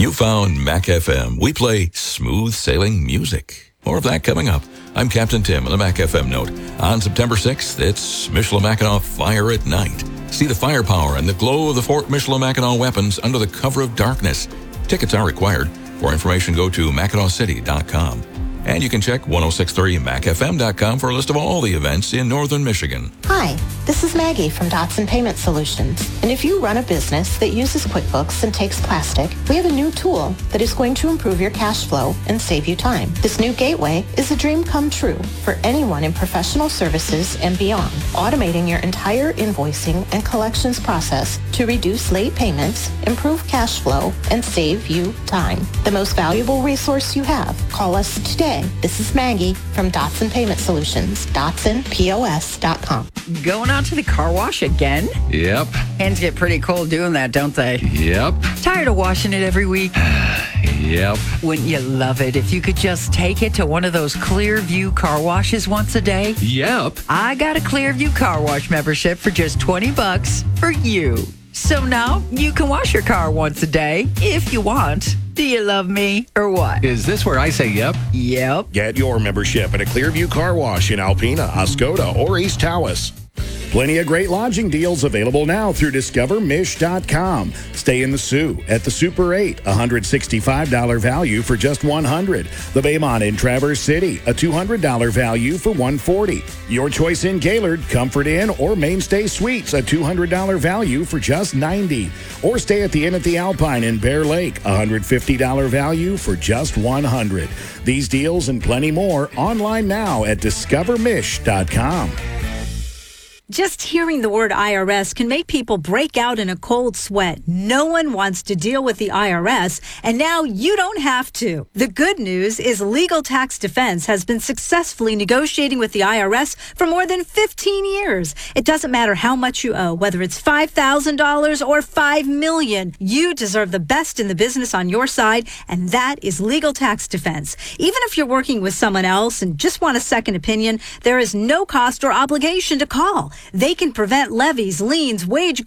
You found Mac FM. We play smooth sailing music. More of that coming up. I'm Captain Tim with the Mac FM note. On September 6th, it's Michilimackinac Fire at Night. See the firepower and the glow of the Fort Michilimackinac weapons under the cover of darkness. Tickets are required. For information, go to MackinacCity.com. And you can check 1063MacFM.com for a list of all the events in northern Michigan. Hi, this is Maggie from Dotson Payment Solutions. And if you run a business that uses QuickBooks and takes plastic, we have a new tool that is going to improve your cash flow and save you time. This new gateway is a dream come true for anyone in professional services and beyond, automating your entire invoicing and collections process to reduce late payments, improve cash flow, and save you time. The most valuable resource you have. Call us today. This is Maggie from Dotson Payment Solutions, DotsonPOS.com. Going out to the car wash again? Yep. Hands get pretty cold doing that, don't they? Yep. Tired of washing it every week? Yep. Wouldn't you love it if you could just take it to one of those Clearview car washes once a day? Yep. I got a Clearview car wash membership for just $20 for you. So now you can wash your car once a day if you want. Do you love me or what? Is this where I say yep? Yep. Get your membership at a Clearview Car Wash in Alpena, Oscoda, or East Tawas. Plenty of great lodging deals available now through DiscoverMish.com. Stay in the Sioux at the Super 8, $165 value for just $100. The Baymont in Traverse City, a $200 value for $140. Your choice in Gaylord, Comfort Inn, or Mainstay Suites, a $200 value for just $90. Or stay at the Inn at the Alpine in Bear Lake, $150 value for just $100. These deals and plenty more online now at DiscoverMish.com. Just hearing the word IRS can make people break out in a cold sweat. No one wants to deal with the IRS, and now you don't have to. The good news is Legal Tax Defense has been successfully negotiating with the IRS for more than 15 years. It doesn't matter how much you owe, whether it's $5,000 or $5 million. You deserve the best in the business on your side, and that is Legal Tax Defense. Even if you're working with someone else and just want a second opinion, there is no cost or obligation to call. They can prevent levies, liens, wage